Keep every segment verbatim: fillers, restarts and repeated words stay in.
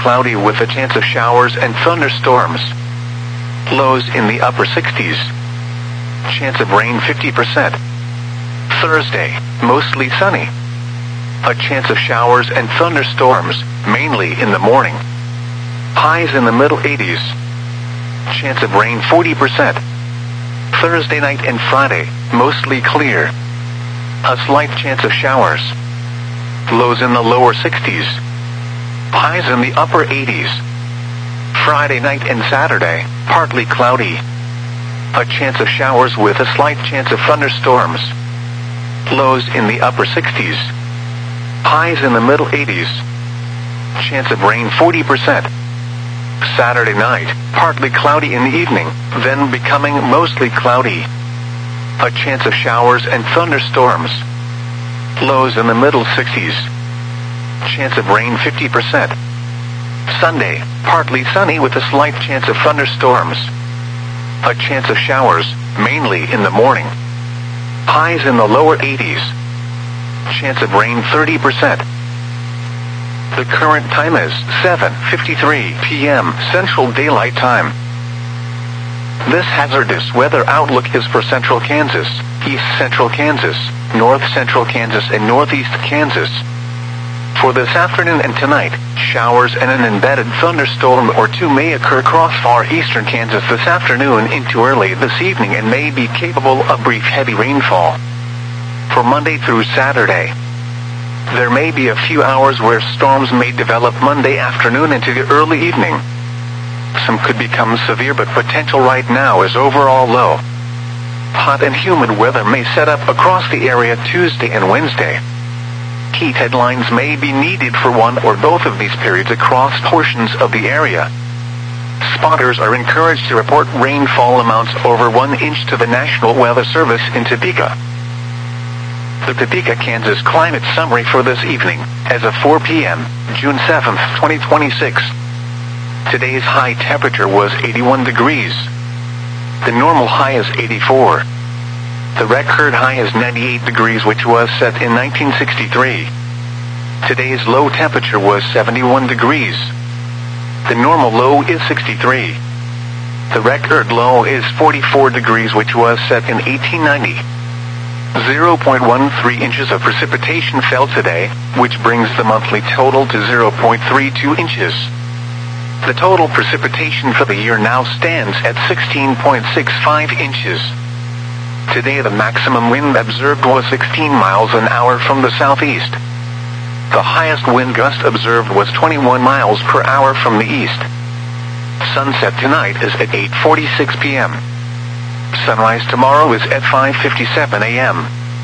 cloudy with a chance of showers and thunderstorms. Lows in the upper sixties. Chance of rain fifty percent. Thursday, mostly sunny. A chance of showers and thunderstorms, mainly in the morning. Highs in the middle eighties. Chance of rain forty percent. Thursday night and Friday, mostly clear. A slight chance of showers. Lows in the lower sixties. Highs in the upper eighties. Friday night and Saturday, partly cloudy. A chance of showers with a slight chance of thunderstorms. Lows in the upper sixties. Highs in the middle eighties. Chance of rain forty percent. Saturday night, partly cloudy in the evening, then becoming mostly cloudy. A chance of showers and thunderstorms. Lows in the middle sixties. Chance of rain fifty percent. Sunday, partly sunny with a slight chance of thunderstorms. A chance of showers, mainly in the morning. Highs in the lower eighties. Chance of rain thirty percent. The current time is seven fifty-three p m Central Daylight Time. This hazardous weather outlook is for central Kansas, east central Kansas, north central Kansas, and northeast Kansas. For this afternoon and tonight, showers and an embedded thunderstorm or two may occur across far eastern Kansas this afternoon into early this evening and may be capable of brief heavy rainfall. For Monday through Saturday, there may be a few hours where storms may develop Monday afternoon into the early evening. Some could become severe, but potential right now is overall low. Hot and humid weather may set up across the area Tuesday and Wednesday. Heat headlines may be needed for one or both of these periods across portions of the area. Spotters are encouraged to report rainfall amounts over one inch to the National Weather Service in Topeka. The Topeka, Kansas climate summary for this evening, as of four p m, June seventh, twenty twenty-six. Today's high temperature was eighty-one degrees. The normal high is eighty-four. The record high is ninety-eight degrees, which was set in nineteen sixty-three. Today's low temperature was seventy-one degrees. The normal low is sixty-three. The record low is forty-four degrees, which was set in eighteen ninety. zero point one three inches of precipitation fell today, which brings the monthly total to zero point three two inches. The total precipitation for the year now stands at sixteen point six five inches. Today the maximum wind observed was sixteen miles an hour from the southeast. The highest wind gust observed was twenty-one miles per hour from the east. Sunset tonight is at eight forty-six p m Sunrise tomorrow is at five fifty-seven a m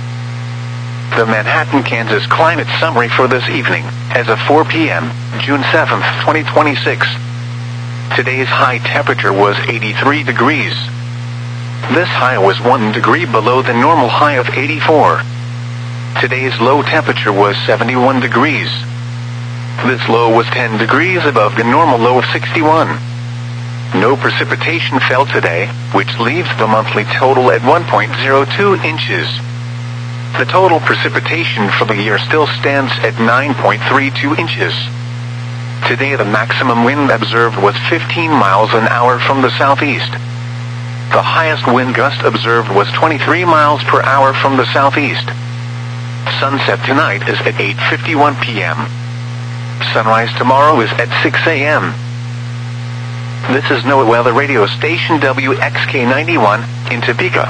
The Manhattan, Kansas climate summary for this evening, as of four p m, June seventh, twenty twenty-six. Today's high temperature was eighty-three degrees. This high was one degree below the normal high of eighty-four. Today's low temperature was seventy-one degrees. This low was ten degrees above the normal low of sixty-one. No precipitation fell today, which leaves the monthly total at one point zero two inches. The total precipitation for the year still stands at nine point three two inches. Today the maximum wind observed was fifteen miles an hour from the southeast. The highest wind gust observed was twenty-three miles per hour from the southeast. Sunset tonight is at eight fifty-one p m Sunrise tomorrow is at six a m This is NOAA Weather Radio Station W X K ninety-one in Topeka.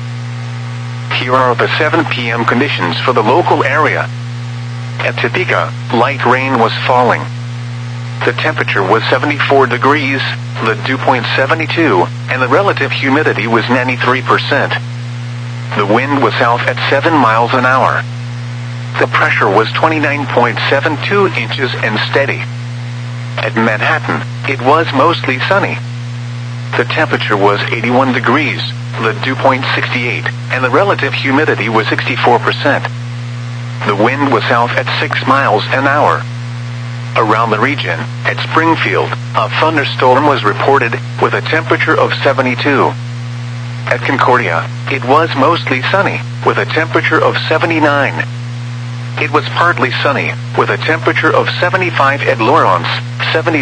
Here are the seven p m conditions for the local area. At Topeka, light rain was falling. The temperature was seventy-four degrees, the dew point seventy-two, and the relative humidity was ninety-three percent. The wind was south at seven miles an hour. The pressure was twenty-nine point seven two inches and steady. At Manhattan, it was mostly sunny. The temperature was eighty-one degrees, the dew point sixty-eight, and the relative humidity was sixty-four percent. The wind was south at six miles an hour. Around the region, at Springfield, a thunderstorm was reported with a temperature of seventy-two. At Concordia, it was mostly sunny, with a temperature of seventy-nine. It was partly sunny, with a temperature of seventy-five at Lawrence, seventy